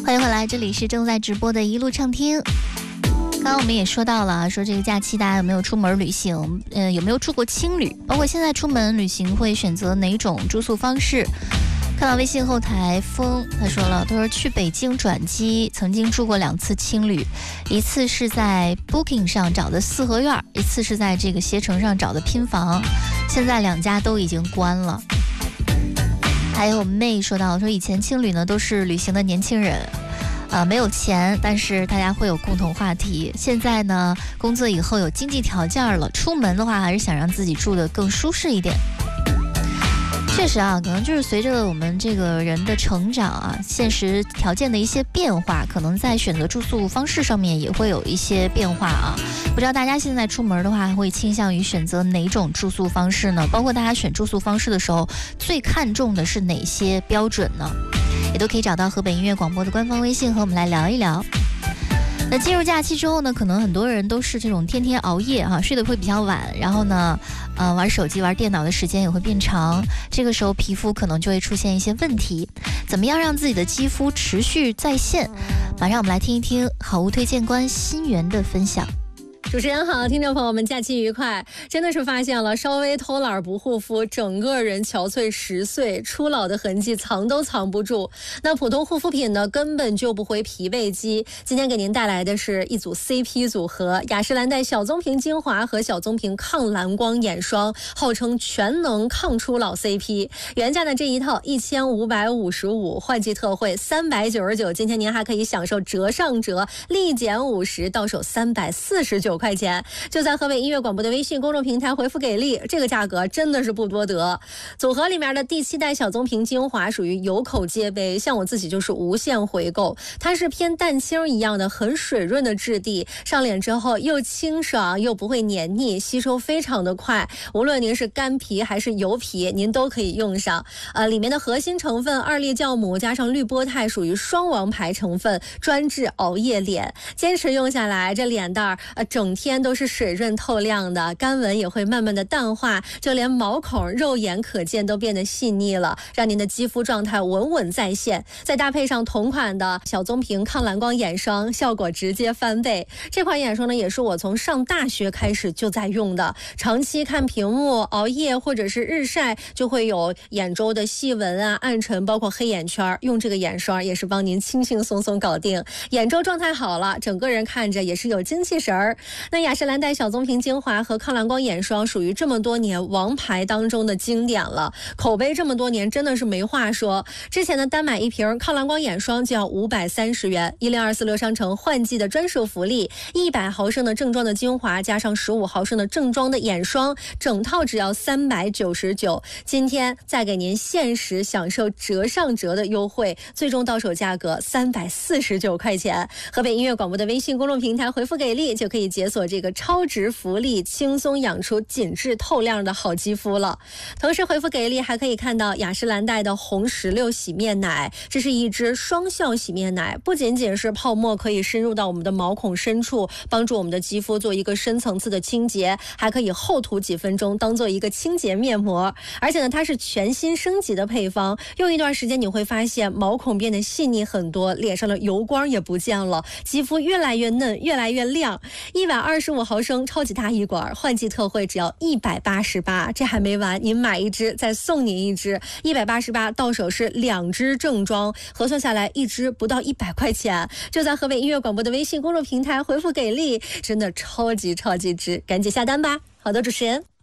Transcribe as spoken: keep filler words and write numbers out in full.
欢迎回来，这里是正在直播的一路畅听。刚刚我们也说到了，说这个假期大家有没有出门旅行？呃，有没有住过青旅？包括现在出门旅行会选择哪种住宿方式？看到微信后台风他说了，他说去北京转机，曾经住过两次青旅，一次是在 Booking 上找的四合院，一次是在这个携程上找的拼房，现在两家都已经关了。还有妹说到，说以前青旅呢都是旅行的年轻人。呃，没有钱，但是大家会有共同话题。现在呢，工作以后有经济条件了，出门的话还是想让自己住得更舒适一点。确实啊，可能就是随着我们这个人的成长啊，现实条件的一些变化，可能在选择住宿方式上面也会有一些变化啊。不知道大家现在出门的话，会倾向于选择哪种住宿方式呢？包括大家选住宿方式的时候，最看重的是哪些标准呢？也都可以找到河北音乐广播的官方微信和我们来聊一聊。那进入假期之后呢，可能很多人都是这种天天熬夜哈、啊，睡得会比较晚，然后呢，呃，玩手机、玩电脑的时间也会变长，这个时候皮肤可能就会出现一些问题。怎么样让自己的肌肤持续在线？马上我们来听一听好物推荐官新源的分享。 主持人好，听众朋友们，假期愉快！真的是发现了，稍微偷懒不护肤，整个人憔悴十岁，初老的痕迹藏都藏不住。那普通护肤品呢，根本救不回脾胃肌。今天给您带来的是一组 C P 组合，雅诗兰黛小棕瓶精华和小棕瓶抗蓝光眼霜，号称全能抗初老 C P。原价的这一套一千五百五十五，换季特惠三百九十九，今天您还可以享受折上折，立减五十，到手三百四十九块。块钱，就在河北音乐广播的微信公众平台回复给力，这个价格真的是不多得。组合里面的第七代小棕瓶精华属于有口皆碑，像我自己就是无限回购。它是偏蛋清一样的很水润的质地，上脸之后又清爽又不会黏腻，吸收非常的快。无论您是干皮还是油皮，您都可以用上。呃，里面的核心成分二粒酵母加上绿波肽属于双王牌成分，专治熬夜脸。坚持用下来，这脸蛋儿呃整天都是水润透亮的，干纹也会慢慢的淡化，就连毛孔肉眼可见都变得细腻了，让您的肌肤状态稳稳在线。再搭配上同款的小棕瓶抗蓝光眼霜，效果直接翻倍。这款眼霜呢，也是我从上大学开始就在用的，长期看屏幕、熬夜或者是日晒，就会有眼周的细纹啊、暗沉，包括黑眼圈，用这个眼霜也是帮您轻轻松松搞定。眼周状态好了，整个人看着也是有精气神儿。那雅诗兰黛小棕瓶精华和抗蓝光眼霜属于这么多年王牌当中的经典了，口碑这么多年真的是没话说。之前的单买一瓶抗蓝光眼霜就要五百三十元，一零二四六商城换季的专属福利，一百毫升的正装的精华加上十五毫升的正装的眼霜，整套只要三百九十九。今天再给您限时享受折上折的优惠，最终到手价格三百四十九块钱。河北音乐广播的微信公众平台回复给力，就可以解锁这个超值福利，轻松养出紧致透亮的好肌肤了。同时回复给力还可以看到雅诗兰黛的红石榴洗面奶，这是一支双效洗面奶，不仅仅是泡沫可以深入到我们的毛孔深处，帮助我们的肌肤做一个深层次的清洁，还可以厚涂几分钟当做一个清洁面膜。而且呢，它是全新升级的配方，用一段时间你会发现毛孔变得细腻很多，脸上的油光也不见了，肌肤越来越嫩，越来越亮。一百二十五毫升超级大一管，换季特惠只要一百八十八，这还没完，您买一支再送您一支，一百八十八到手是两支正装，核算下来一支不到一百块钱。就在河北音乐广播的微信公众平台回复给力，真的超级超级值，赶紧下单吧。好的，主持人。